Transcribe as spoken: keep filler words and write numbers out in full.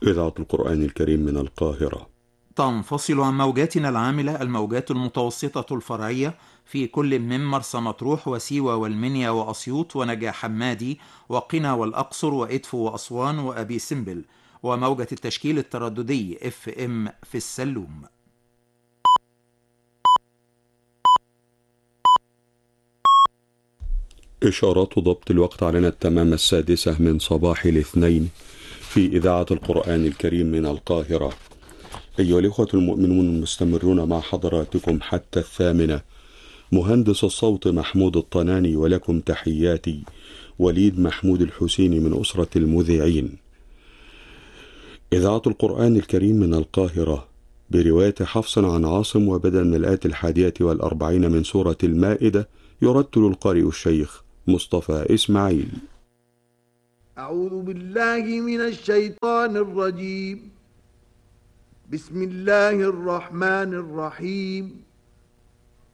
إذاعة القرآن الكريم من القاهرة. تنفصل عن موجاتنا العاملة الموجات المتوسطة الفرعية في كل من مرسى مطروح وسيوة والمنيا وأسيوط ونجا حمادي وقنا والأقصر وإدفو وأسوان وأبي سمبل، وموجة التشكيل الترددي اف ام في السلوم. إشارات ضبط الوقت علينا التمام السادسة من صباح الاثنين في إذاعة القرآن الكريم من القاهرة. أيها الإخوة المؤمنون المستمرون مع حضراتكم حتى الثامنة، مهندس الصوت محمود الطناني، ولكم تحياتي وليد محمود الحسيني من أسرة المذيعين. إذاعة القرآن الكريم من القاهرة برواية حفص عن عاصم، وبدل من الآية الحادية والأربعين من سورة المائدة، يرتل القارئ الشيخ مصطفى إسماعيل. أعوذ بالله من الشيطان الرجيم. بسم الله الرحمن الرحيم.